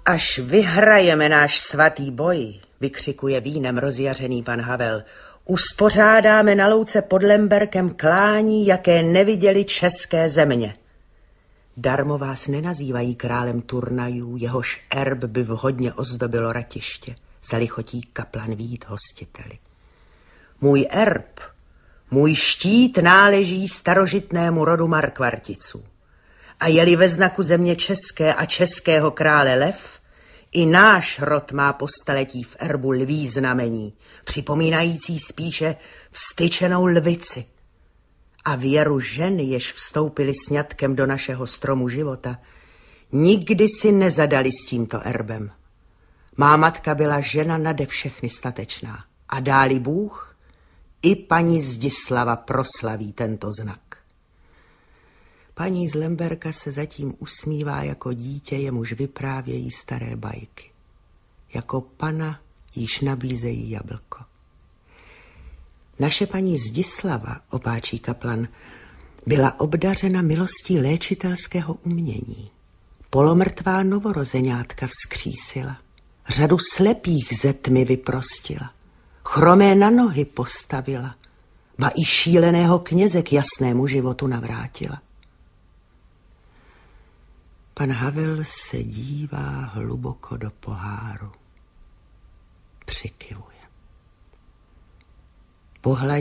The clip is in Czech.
Až vyhrajeme náš svatý boj, vykřikuje vínem rozjařený pan Havel, uspořádáme na louce pod Lemberkem klání, jaké neviděli české země. Darmo vás nenazývají králem turnajů, jehož erb by vhodně ozdobilo ratiště, za lichotí kaplan vít hostiteli. Můj erb, můj štít náleží starožitnému rodu Markvarticů. A jeli ve znaku země české a českého krále lev, i náš rod má po staletí v erbu lví znamení, připomínající spíše vztyčenou lvici. A věru žen, jež vstoupili sňatkem do našeho stromu života, nikdy si nezadali s tímto erbem. Má matka byla žena nade všechny statečná a dáli Bůh, i paní Zdislava proslaví tento znak. Paní z Lemberka se zatím usmívá jako dítě, jemuž vyprávějí staré bajky. Jako pana již nabízejí jablko. Naše paní Zdislava, opáčí kaplan, byla obdařena milostí léčitelského umění. Polomrtvá novorozeňátka vzkřísila. Řadu slepých ze tmy vyprostila. Chromé na nohy postavila. Ba i šíleného kněze k jasnému životu navrátila. Pan Havel se dívá hluboko do poháru. Přikyvuje. Pohladí